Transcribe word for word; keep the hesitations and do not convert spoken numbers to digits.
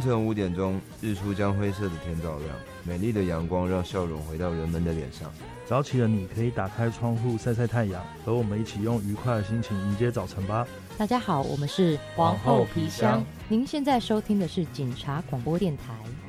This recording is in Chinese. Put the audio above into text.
晨五点钟，日出将灰色的天照亮，美丽的阳光让笑容回到人们的脸上。 早起的你可以打开窗户晒晒太阳，和我们一起用愉快的心情迎接早晨吧。 大家好，我们是皇后皮箱， 您现在收听的是警察广播电台。